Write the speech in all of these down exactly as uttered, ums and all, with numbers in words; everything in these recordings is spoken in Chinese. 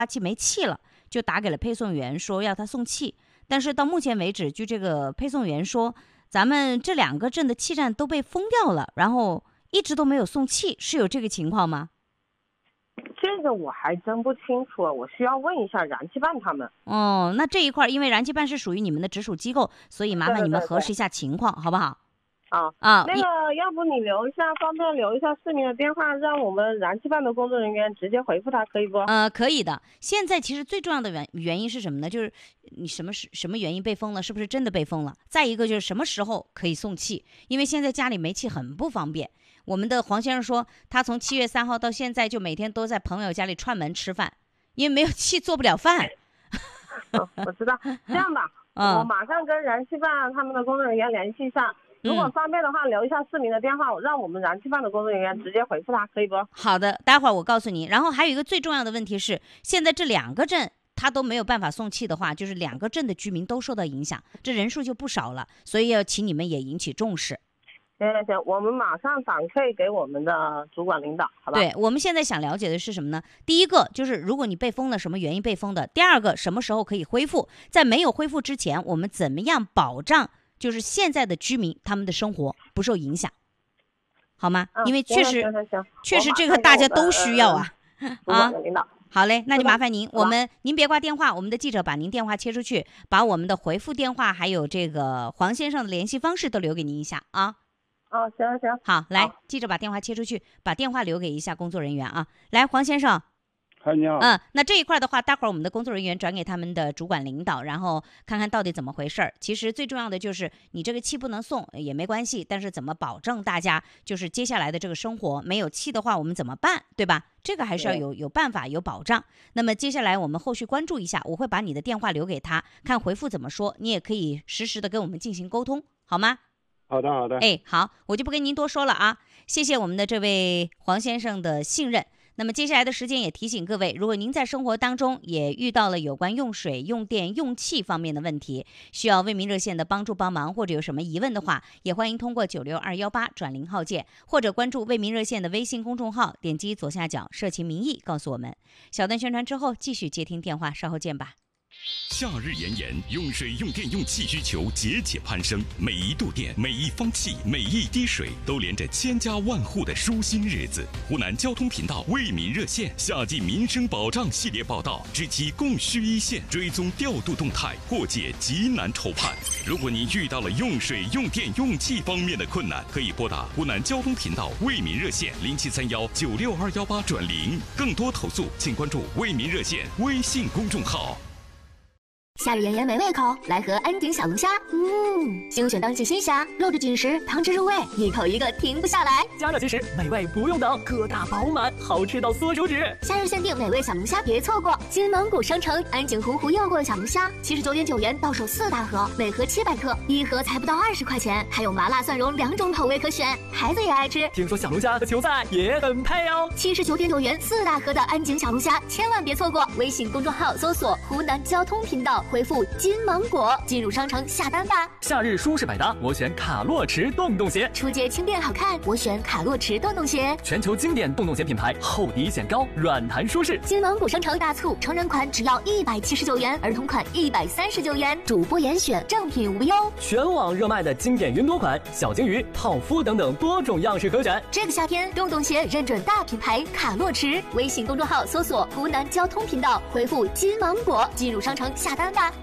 发器没气了，就打给了配送员说要他送气。但是到目前为止，据这个配送员说，咱们这两个镇的气站都被封掉了，然后一直都没有送气，是有这个情况吗？ 这个我还真不清楚，我需要问一下燃气办他们。 哦，那这一块因为燃气办是属于你们的直属机构，所以麻烦你们核实一下情况，好不好？ 啊啊，那个要不你留一下，方便留一下市民的电话，让我们燃气办的工作人员直接回复他，可以不？ 呃，可以的。现在其实最重要的原原因是什么呢？就是你什么什么原因被封了，是不是真的被封了？再一个就是什么时候可以送气？因为现在家里煤气很不方便。我们的黄先生说，他从七月三号到现在就每天都在朋友家里串门吃饭，因为没有气做不了饭。 哦、我知道，这样吧，嗯、我马上跟燃气办他们的工作人员联系一下。如果方便的话，留一下市民的电话，让我们燃气办的工作人员直接回复他，可以不？ 好的，待会儿我告诉你。然后还有一个最重要的问题是，现在这两个镇他都没有办法送气的话，就是两个镇的居民都受到影响，这人数就不少了，所以要请你们也引起重视。 行行行，我们马上反馈给我们的主管领导，好吧？ 对，我们现在想了解的是什么呢？第一个就是如果你被封了，什么原因被封的？第二个，什么时候可以恢复？在没有恢复之前，我们怎么样保障？就是现在的居民他们的生活不受影响，好吗？ 嗯、 因为确实行行行确实这个大家都需要啊。 啊， 好嘞，那就麻烦您，我们您别挂电话，我们的记者把您电话切出去，把我们的回复电话还有这个黄先生的联系方式都留给您一下啊。 哦，行行， 好，来，记者把电话切出去，把电话留给一下工作人员啊。来，黄先生。 嗨，你好。 嗯，那这一块的话，待会儿我们的工作人员转给他们的主管领导，然后看看到底怎么回事儿。其实最重要的就是你这个气不能送也没关系，但是怎么保证大家就是接下来的这个生活没有气的话，我们怎么办，对吧？这个还是要有有办法有保障。那么接下来我们后续关注一下，我会把你的电话留给他，看回复怎么说，你也可以实时的跟我们进行沟通，好吗？ 好的，好的。 哎，好，我就不跟您多说了啊，谢谢我们的这位黄先生的信任。那么接下来的时间也提醒各位，如果您在生活当中也遇到了有关用水、用电、用气方面的问题，需要为民热线的帮助帮忙，或者有什么疑问的话，也欢迎通过九六二一八转零号键，或者关注为民热线的微信公众号，点击左下角社情民意告诉我们。小段宣传之后继续接听电话，稍后见吧。 夏日炎炎，用水、用电、用气需求节节攀升，每一度电、每一方气、每一滴水，都连着千家万户的舒心日子。湖南交通频道为民热线夏季民生保障系列报道，知其供需一线，追踪调度动态，破解急难愁盼。如果您遇到了用水、用电、用气方面的困难，可以拨打湖南交通频道为民热线零七三幺九六二幺八转零。更多投诉，请关注为民热线微信公众号。 夏日炎炎没胃口，来盒安鼎小龙虾。嗯，精选当季新虾，肉质紧实，汤汁入味，一口一个停不下来。 加热即食，美味不用等，个大饱满，好吃到缩手指。 夏日限定美味小龙虾，别错过！金芒谷商城安井湖湖诱惑小龙虾，七十九点九元到手四大盒，每盒七百克，一盒才不到二十块钱，还有麻辣蒜蓉两种口味可选，孩子也爱吃。 听说小龙虾和球赛也很配哦。 七十九点九元四大盒的安井小龙虾，千万别错过！微信公众号搜索湖南交通频道。回复金芒果进入商城下单吧。 夏日舒适百搭，我选卡洛驰洞洞鞋。 出街轻便好看，我选卡洛驰洞洞鞋。 全球经典洞洞鞋品牌，厚底显高，软弹舒适。 金芒果商城大促，成人款只要一百七十九元，儿童款一百三十九元，主播严选，正品无忧。 全网热卖的经典云朵款、小鲸鱼、泡芙等等多种样式可选。 这个夏天，洞洞鞋认准大品牌卡洛驰。微信公众号搜索湖南交通频道，回复金芒果进入商城下单吧。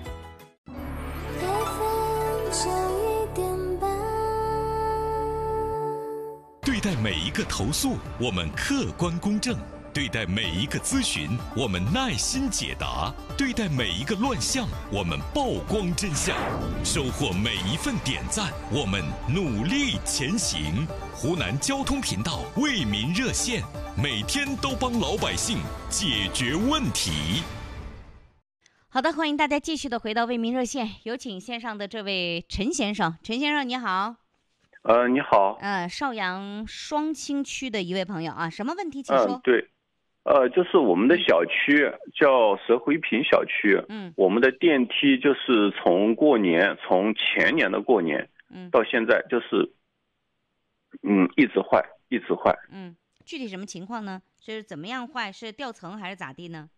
对待每一个投诉，我们客观公正；对待每一个咨询，我们耐心解答；对待每一个乱象，我们曝光真相；收获每一份点赞，我们努力前行。湖南交通频道为民热线，每天都帮老百姓解决问题。 好的，欢迎大家继续的回到为民热线，有请线上的这位陈先生。陈先生你好。 呃，你好。 呃，邵阳双清区的一位朋友啊，什么问题请说。 嗯，对，呃，就是我们的小区叫石灰坪小区， 嗯， 我们的电梯就是从过年，从前年的过年，嗯，到现在就是，嗯，一直坏，一直坏。 嗯，具体什么情况呢？是怎么样坏？是掉层还是咋地呢？